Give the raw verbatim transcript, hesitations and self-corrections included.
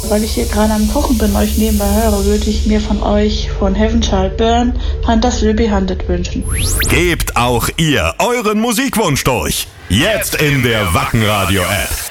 weil ich hier gerade am Kochen bin, euch nebenbei höre, würde ich mir von euch von Heaven Shall Burn Hunters Will Be Hunted wünschen. Gebt auch ihr euren Musikwunsch durch. Jetzt in der Wacken Radio App.